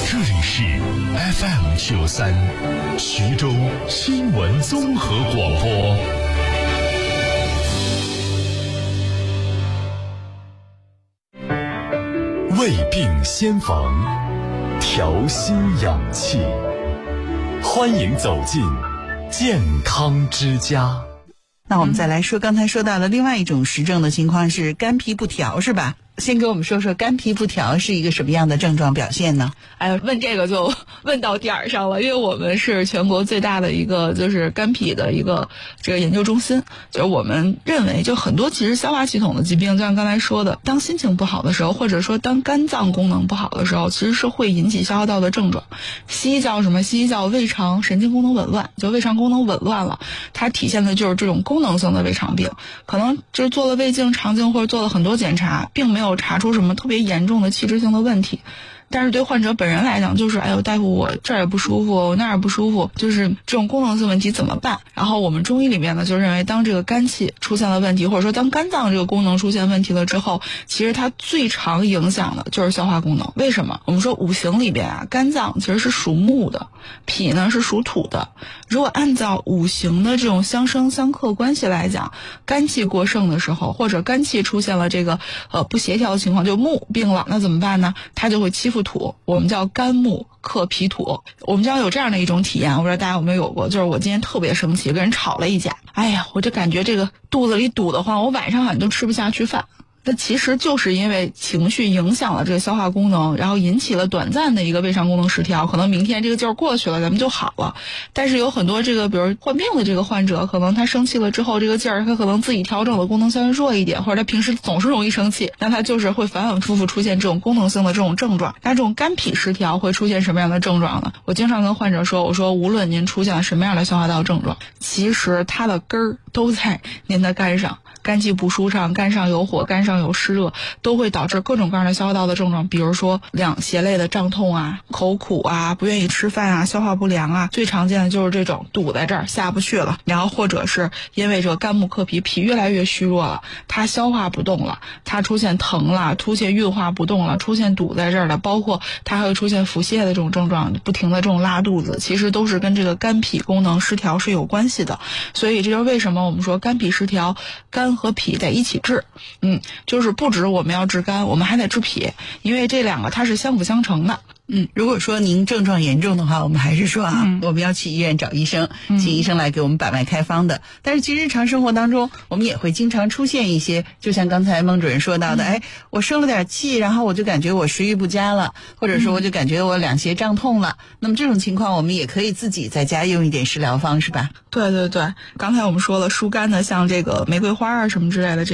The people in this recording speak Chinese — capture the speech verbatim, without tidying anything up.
这里是 F M 九三徐州新闻综合广播。胃病先防，调心养气，欢迎走进健康之家。 那我们再来说刚才说到的另外一种实证的情况是肝脾不调，是吧？先给我们说说肝脾不调是一个什么样的症状表现呢？ 哎呀，问这个就问到点儿上了，因为我们是全国最大的一个就是肝脾的一个这个研究中心，就是我们认为就很多其实消化系统的疾病，就像刚才说的，当心情不好的时候，或者说当肝脏功能不好的时候，其实是会引起消化道的症状。西医叫什么？西医叫胃肠神经功能紊乱，就胃肠功能紊乱了，它体现的就是这种功能性的胃肠病，可能就是做了胃镜、肠镜或者做了很多检查，并没有查出什么特别严重的器质性的问题。但是对患者本人来讲，就是哎呦大夫，我这儿也不舒服，我那儿也不舒服，就是这种功能性问题怎么办？然后我们中医里面呢，就认为当这个肝气出现了问题，或者说当肝脏这个功能出现问题了之后，其实它最常影响的就是消化功能。为什么？我们说五行里边啊，肝脏其实是属木的，脾呢是属土的。如果按照五行的这种相生相克关系来讲，肝气过剩的时候，或者肝气出现了这个呃不协调的情况，就木病了，那怎么办呢？它就会欺负土，我们叫肝木克脾土。我们将有这样的一种体验，我不知道大家有没有有过，就是我今天特别生气，跟人吵了一架，哎呀，我就感觉这个肚子里堵得慌，我晚上好像都吃不下去饭。那其实就是因为情绪影响了这个消化功能，然后引起了短暂的一个胃肠功能失调，可能明天这个劲儿过去了，咱们就好了。但是有很多这个比如患病的这个患者，可能他生气了之后，这个劲儿他可能自己调整的功能相对弱一点，或者他平时总是容易生气，那他就是会反反复复出现这种功能性的这种症状。那这种肝脾失调会出现什么样的症状呢？我经常跟患者说，我说无论您出现了什么样的消化道症状，其实它的根儿都在您的肝上。肝气不舒畅，肝上有火，肝上有湿热，都会导致各种各样的消化道的症状，比如说两胁类的胀痛啊，口苦啊，不愿意吃饭啊，消化不良啊，最常见的就是这种堵在这儿下不去了，然后或者是因为这个肝木克脾，脾越来越虚弱了，它消化不动了，它出现疼了，出现运化不动了，出现堵在这儿了，包括它还会出现腹泻的这种症状，不停的这种拉肚子，其实都是跟这个肝脾功能失调是有关系的。所以这就是为什么我们说肝脾失调，肝和脾得一起治，嗯，就是不止我们要治肝，我们还得治脾，因为这两个它是相辅相成的。 嗯，如果说您症状严重的话，我们还是说啊，嗯、我们要去医院找医生，请医生来给我们把脉开方的。嗯、但是其实日常生活当中，我们也会经常出现一些，就像刚才孟主任说到的，嗯、哎，我生了点气，然后我就感觉我食欲不佳了，或者说我就感觉我两胁胀痛了。嗯、那么这种情况，我们也可以自己在家用一点食疗方，是吧？ 对对对，刚才我们说了疏肝的，像这个玫瑰花啊什么之类的。